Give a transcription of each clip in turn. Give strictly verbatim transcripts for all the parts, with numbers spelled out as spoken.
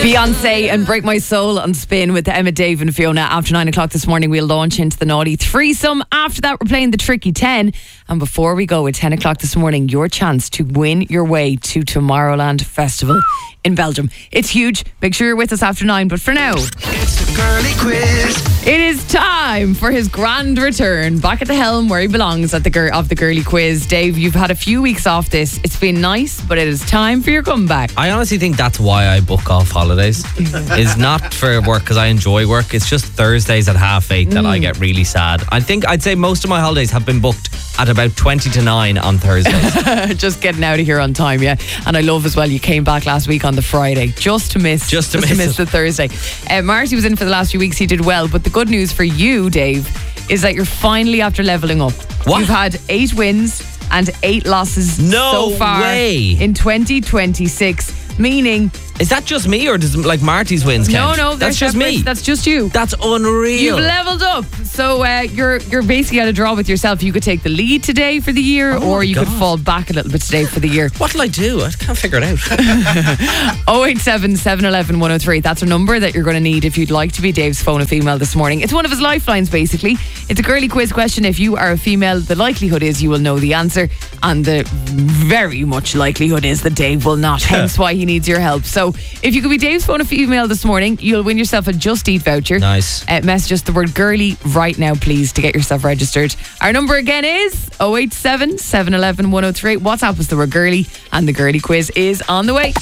Beyonce and Break My Soul on Spin with Emma, Dave and Fiona. After nine o'clock this morning, we'll launch into the naughty threesome. After that, we're playing the tricky ten. And before we go, at ten o'clock this morning, your chance to win your way to Tomorrowland Festival in Belgium. It's huge. Make sure you're with us after nine. But for now, It's the girly quiz. it is time for his grand return back at the helm where he belongs at the gir- of the girly quiz. Dave, you've had a few weeks off this. It's been nice, but it is time for your comeback. I honestly think that's why I book off holidays. It's not for work because I enjoy work. It's just Thursdays at half eight that I get really sad. I think I'd say most of my holidays have been booked at about twenty to nine on Thursdays. Just getting out of here on time, yeah. And I love as well, you came back last week on the Friday just to miss Just to miss it. the Thursday. Uh, Marty was in for the last few weeks. He did well, but the good news for you, Dave, is that you're finally after leveling up. What? You've had eight wins and eight losses No so far way. in twenty twenty-six, meaning Is that just me or does like Marty's wins count? no, no, they're that's just separate. me. That's just you. That's unreal. You've leveled up, so uh, you're you're basically at a draw with yourself. You could take the lead today for the year, Oh or my you could God. fall back a little bit today for the year. What'll I do? I can't figure it out. oh eight seven, seven one one, one oh three. That's a number that you're going to need if you'd like to be Dave's phone a female this morning. It's one of his lifelines, basically. It's a girly quiz question. If you are a female, the likelihood is you will know the answer, and the very much likelihood is that Dave will not, hence why he needs your help. So if you could be Dave's phone a female this morning, you'll win yourself a Just Eat voucher. Nice. Uh, message us the word girly right now, please, to get yourself registered. Our number again is oh eight seven, seven one one, one oh three. WhatsApp us the word girly, and the girly quiz is on the way.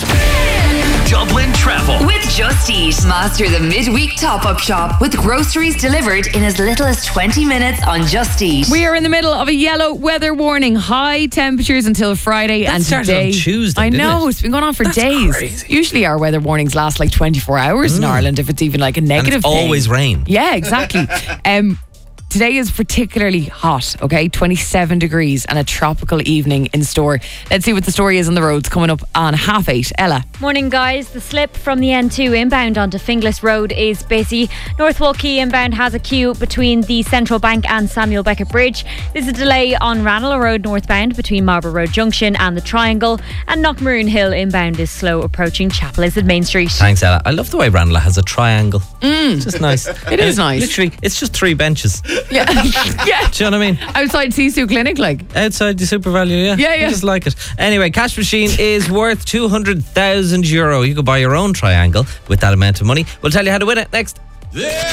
Dublin Travel. With Just Eat, master the midweek top-up shop with groceries delivered in as little as twenty minutes on Just Eat. We are in the middle of a yellow weather warning. High temperatures until Friday. That and started today, on Tuesday, I didn't know, it? it's been going on for That's days. crazy. Usually our weather warnings last like twenty-four hours in Ireland, if it's even like a And negative it's thing. always rain. Yeah, exactly. um, Today is particularly hot, okay? twenty-seven degrees and a tropical evening in store. Let's see what the story is on the roads coming up on half eight. Ella. Morning, guys. The slip from the N two inbound onto Finglas Road is busy. North Walkie inbound has a queue between the Central Bank and Samuel Beckett Bridge. There's a delay on Ranelagh Road northbound between Marlborough Road Junction and the Triangle. And Knockmaroon Hill inbound is slow approaching Chapel Izard Main Street. Thanks, Ella. I love the way Ranelagh has a triangle. Mm. It's just nice. It is nice. Literally, it's just three benches. Yeah. yeah. Do you know what I mean? Outside Sisu Clinic, like. Outside the Super Value, yeah. Yeah, yeah. I just like it. Anyway, Cash Machine is worth two hundred thousand euro. You could buy your own triangle with that amount of money. We'll tell you how to win it next.